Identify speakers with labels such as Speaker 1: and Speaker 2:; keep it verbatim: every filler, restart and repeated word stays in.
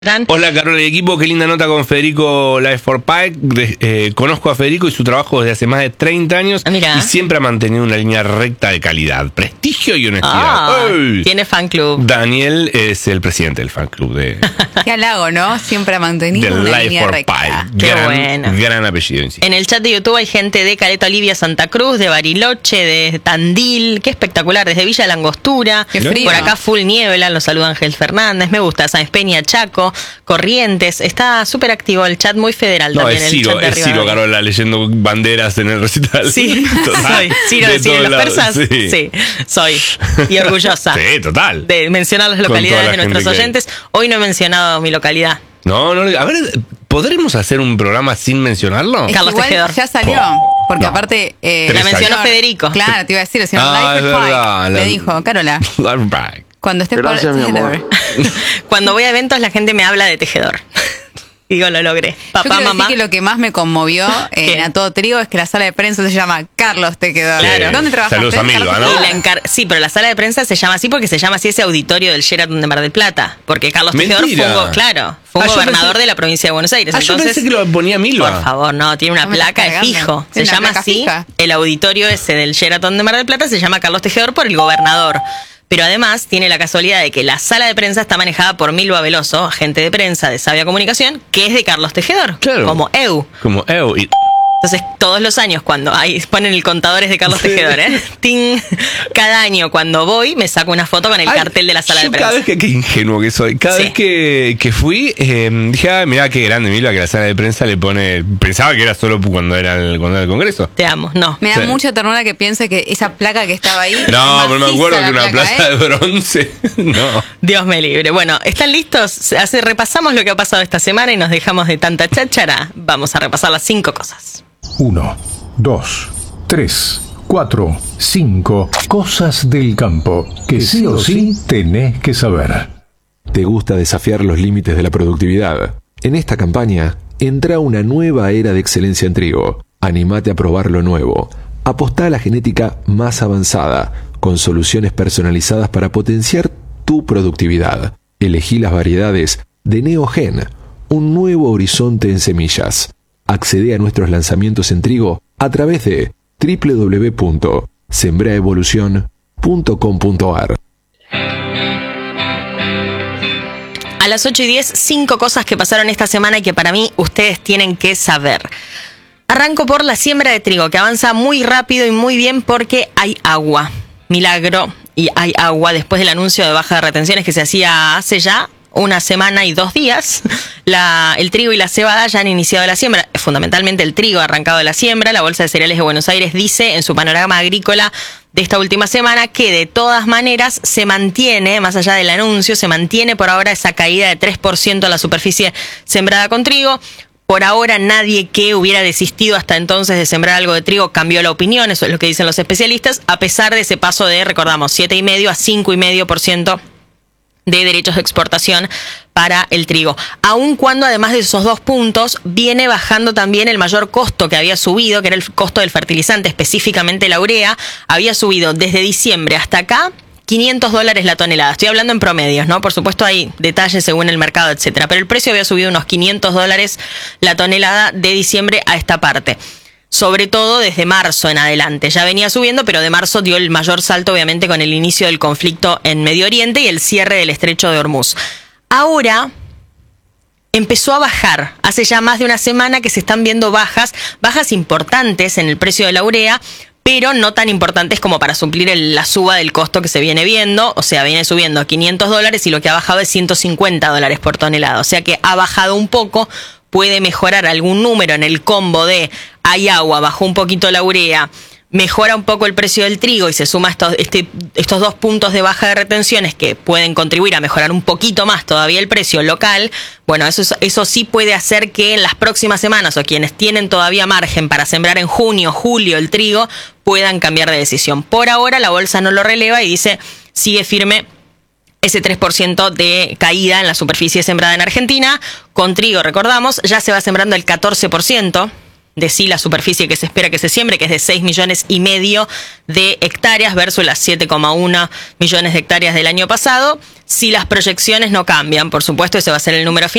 Speaker 1: Hola Carola y equipo, qué linda nota con Federico Life for Pike. De, eh, conozco a Federico y su trabajo desde hace más de treinta años
Speaker 2: Mirá.
Speaker 1: y siempre ha mantenido una línea recta de calidad, prestigio y honestidad.
Speaker 2: Ah,
Speaker 1: ¡Ey!
Speaker 2: tiene fan club.
Speaker 1: Daniel es el presidente del fan club de
Speaker 3: Qué halago, ¿no? Siempre ha mantenido
Speaker 1: del
Speaker 3: una
Speaker 1: Life
Speaker 3: línea
Speaker 1: for
Speaker 3: recta.
Speaker 1: Pike.
Speaker 2: Qué
Speaker 1: Gran,
Speaker 2: bueno.
Speaker 1: gran apellido. Insisto.
Speaker 2: En el chat de YouTube hay gente de Caleta Olivia, Santa Cruz, de Bariloche, de Tandil. Qué espectacular, desde Villa La Angostura.
Speaker 3: Qué frío.
Speaker 2: Por acá full niebla, los saluda Ángel Fernández. Me gusta, Sáenz Peña, Chaco, Corrientes. Está súper activo el chat, muy federal
Speaker 1: No,
Speaker 2: también.
Speaker 1: es
Speaker 2: el
Speaker 1: Ciro,
Speaker 2: chat de
Speaker 1: es
Speaker 2: arriba.
Speaker 1: Ciro Carola leyendo banderas en el recital.
Speaker 2: Sí,
Speaker 1: Total.
Speaker 2: soy. Ciro
Speaker 1: De
Speaker 2: de Ciro y
Speaker 1: todos
Speaker 2: los
Speaker 1: lados,
Speaker 2: persas.
Speaker 1: sí.
Speaker 2: Sí, soy. Y orgullosa.
Speaker 1: Sí, total.
Speaker 2: De mencionar las
Speaker 1: Con toda
Speaker 2: localidades
Speaker 1: la
Speaker 2: de nuestros
Speaker 1: gente que hay.
Speaker 2: oyentes. Hoy no he mencionado mi localidad.
Speaker 1: No, no, a ver, ¿podremos hacer un programa sin mencionarlo?
Speaker 3: Es que
Speaker 2: Carlos
Speaker 3: igual
Speaker 2: Tejedor.
Speaker 3: ya salió.
Speaker 1: Oh,
Speaker 3: Porque
Speaker 1: no.
Speaker 3: aparte. Eh,
Speaker 1: Tres
Speaker 2: La mencionó
Speaker 1: años.
Speaker 2: Federico.
Speaker 3: Claro, te iba a decir, el señor
Speaker 1: Ah,
Speaker 3: Life
Speaker 1: es
Speaker 3: for
Speaker 1: verdad,
Speaker 3: Pike
Speaker 1: la-
Speaker 3: me dijo, Carola,
Speaker 1: Right.
Speaker 3: cuando estés por
Speaker 4: Gracias, mi amor.
Speaker 2: Cuando voy a eventos la gente me habla de tejedor. Digo, lo logré.
Speaker 3: Yo
Speaker 2: Papá,
Speaker 3: quiero
Speaker 2: mamá.
Speaker 3: decir que lo que más me conmovió
Speaker 2: ¿Qué?
Speaker 3: en A Todo Trigo es que la sala de prensa se llama Carlos Tejedor.
Speaker 2: Claro.
Speaker 3: ¿Dónde trabajaste?
Speaker 1: Saludos a Milva,
Speaker 3: Carlos
Speaker 1: ¿no?
Speaker 2: Y la encar- sí, pero la sala de prensa se llama así porque se llama así ese auditorio del Sheraton de Mar del Plata. Porque Carlos Tejedor
Speaker 1: Mentira.
Speaker 2: fue un, go- claro, fue un
Speaker 1: Ah, yo
Speaker 2: gobernador
Speaker 1: pensé-
Speaker 2: de la provincia de Buenos Aires.
Speaker 1: Ah, yo
Speaker 2: Entonces,
Speaker 1: pensé que lo ponía Milva.
Speaker 2: por favor, no, tiene una
Speaker 3: No me estás
Speaker 2: placa de
Speaker 3: cargando.
Speaker 2: fijo. Se
Speaker 3: Tiene una
Speaker 2: llama
Speaker 3: placa
Speaker 2: así.
Speaker 3: fija.
Speaker 2: El auditorio ese del Sheraton de Mar del Plata se llama Carlos Tejedor por el gobernador. Pero además tiene la casualidad de que la sala de prensa está manejada por Milva Veloso, agente de prensa de Sabia Comunicación, que es de Carlos Tejedor.
Speaker 1: Claro.
Speaker 2: Como E U.
Speaker 1: Como, eh, y-
Speaker 2: Entonces, todos los años, cuando ahí ponen el contador es de Carlos
Speaker 1: Sí.
Speaker 2: Tejedor, ¿eh? Ting. Cada año, cuando voy, me saco una foto con el
Speaker 1: Ay,
Speaker 2: cartel de la sala
Speaker 1: yo
Speaker 2: de
Speaker 1: cada
Speaker 2: prensa.
Speaker 1: vez que, qué ingenuo que soy, cada
Speaker 2: Sí.
Speaker 1: vez que, que fui, eh, dije, ah, mirá qué grande Milva, que la sala de prensa le pone, pensaba que era solo cuando era el, cuando era el congreso.
Speaker 2: Te amo. No.
Speaker 3: Me da
Speaker 1: Sí.
Speaker 3: mucha ternura que piense que esa placa que estaba ahí.
Speaker 1: No,
Speaker 3: es
Speaker 1: pero me
Speaker 3: maciza
Speaker 1: acuerdo
Speaker 3: la
Speaker 1: que una
Speaker 3: placa,
Speaker 1: plaza
Speaker 3: ¿eh?
Speaker 1: de bronce. No.
Speaker 2: Dios me libre. Bueno, ¿están listos? Hace, repasamos lo que ha pasado esta semana y nos dejamos de tanta cháchara. Vamos a repasar las cinco cosas.
Speaker 5: Uno, dos, tres, cuatro, cinco cosas del campo que sí o sí tenés que saber.
Speaker 6: ¿Te gusta desafiar los límites de la productividad? En esta campaña, entra una nueva era de excelencia en trigo. Anímate a probar lo nuevo. Apostá a la genética más avanzada, con soluciones personalizadas para potenciar tu productividad. Elegí las variedades de Neogen, un nuevo horizonte en semillas. Accede a nuestros lanzamientos en trigo a través de doble u doble u doble u punto sembraevolución punto com punto a r.
Speaker 2: A las ocho y diez, cinco cosas que pasaron esta semana y que para mí ustedes tienen que saber. Arranco por la siembra de trigo, que avanza muy rápido y muy bien porque hay agua. Milagro, y hay agua después del anuncio de baja de retenciones que se hacía hace ya una semana y dos días. La, el trigo y la cebada ya han iniciado la siembra. Fundamentalmente el trigo ha arrancado de la siembra. La Bolsa de Cereales de Buenos Aires dice en su panorama agrícola de esta última semana que de todas maneras se mantiene, más allá del anuncio, se mantiene por ahora esa caída de tres por ciento a la superficie sembrada con trigo. Por ahora nadie que hubiera desistido hasta entonces de sembrar algo de trigo cambió la opinión, eso es lo que dicen los especialistas, a pesar de ese paso de, recordamos, siete coma cinco a cinco coma cinco por ciento de derechos de exportación para el trigo. Aun cuando además de esos dos puntos viene bajando también el mayor costo que había subido, que era el costo del fertilizante, específicamente la urea, había subido desde diciembre hasta acá quinientos dólares la tonelada. Estoy hablando en promedios, ¿no? Por supuesto hay detalles según el mercado, etcétera. Pero el precio había subido unos quinientos dólares la tonelada de diciembre a esta parte. Sobre todo desde marzo en adelante. Ya venía subiendo, pero de marzo dio el mayor salto, obviamente, con el inicio del conflicto en Medio Oriente y el cierre del estrecho de Hormuz. Ahora empezó a bajar. Hace ya más de una semana que se están viendo bajas, bajas importantes en el precio de la urea, pero no tan importantes como para suplir el, la suba del costo que se viene viendo. O sea, viene subiendo a quinientos dólares y lo que ha bajado es ciento cincuenta dólares por tonelada. O sea que ha bajado un poco, puede mejorar algún número en el combo de hay agua, bajó un poquito la urea, mejora un poco el precio del trigo y se suma estos, este, estos dos puntos de baja de retenciones que pueden contribuir a mejorar un poquito más todavía el precio local. Bueno, eso, eso sí puede hacer que en las próximas semanas o quienes tienen todavía margen para sembrar en junio, julio el trigo puedan cambiar de decisión. Por ahora la bolsa no lo releva y dice sigue firme ese tres por ciento de caída en la superficie sembrada en Argentina. Con trigo, recordamos, ya se va sembrando el catorce por ciento. de sí la superficie que se espera que se siembre, que es de seis millones y medio de hectáreas versus las siete coma uno millones de hectáreas del año pasado. Si las proyecciones no cambian, por supuesto, ese va a ser el número final.